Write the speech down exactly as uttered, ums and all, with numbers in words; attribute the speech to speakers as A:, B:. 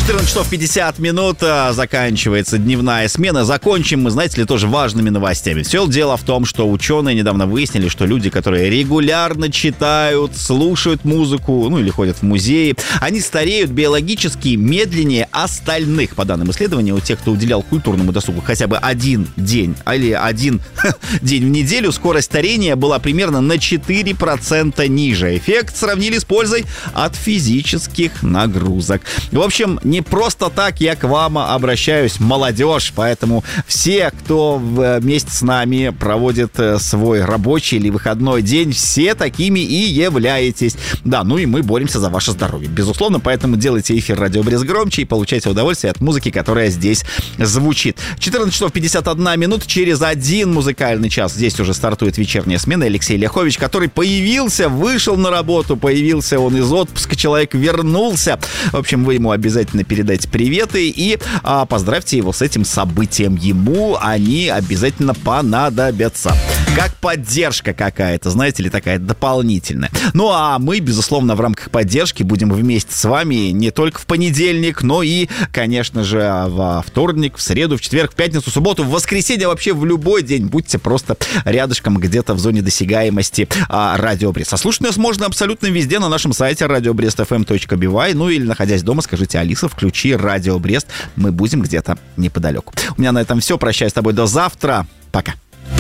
A: четырнадцать часов пятьдесят минут, заканчивается дневная смена. Закончим мы, знаете ли, тоже важными новостями. Все дело в том, что ученые недавно выяснили, что люди, которые регулярно читают, слушают музыку, ну или ходят в музеи, они стареют биологически медленнее остальных. По данным исследования, у тех, кто уделял культурному досугу хотя бы один день или один день в неделю, скорость старения была примерно на четыре процента ниже. Эффект сравнили с пользой от физических нагрузок. В общем, не просто так я к вам обращаюсь, молодежь, поэтому все, кто вместе с нами проводит свой рабочий или выходной день, все такими и являетесь. Да, ну и мы боремся за ваше здоровье, безусловно, поэтому делайте эфир Радио Брест громче и получайте удовольствие от музыки, которая здесь звучит. четырнадцать часов пятьдесят одна минута, через один музыкальный час здесь уже стартует вечерняя смена. Алексей Ляхович, который появился, вышел на работу, появился он из отпуска, человек вернулся. В общем, вы ему обязательно передайте приветы и а, поздравьте его с этим событием. Ему они обязательно понадобятся. Как поддержка какая-то, знаете ли, такая дополнительная. Ну а мы, безусловно, в рамках поддержки будем вместе с вами не только в понедельник, но и, конечно же, во вторник, в среду, в четверг, в пятницу, в субботу, в воскресенье, вообще в любой день. Будьте просто рядышком, где-то в зоне досягаемости а, Радио Брест. А слушать нас можно абсолютно везде на нашем сайте радио брест эф эм точка би вай. Ну или, находясь дома, скажите: Алиса, включи Радио Брест. Мы будем где-то неподалеку. У меня на этом все. Прощаюсь с тобой до завтра. Пока.